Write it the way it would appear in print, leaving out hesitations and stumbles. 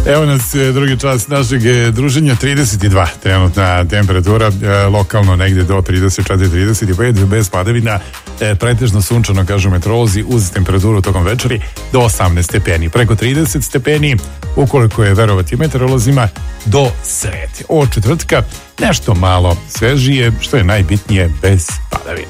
Evo nas drugi čas našeg druženja, 32 trenutna temperatura, lokalno negdje do 34-35, bez padavina, pretežno sunčano, kažu meteorolozi, uz temperaturu tokom večeri do 18 stepeni. Preko 30 stepeni, ukoliko je verovati meteorolozima, do srede. Od četvrtka nešto malo svežije, što je najbitnije, bez padavina.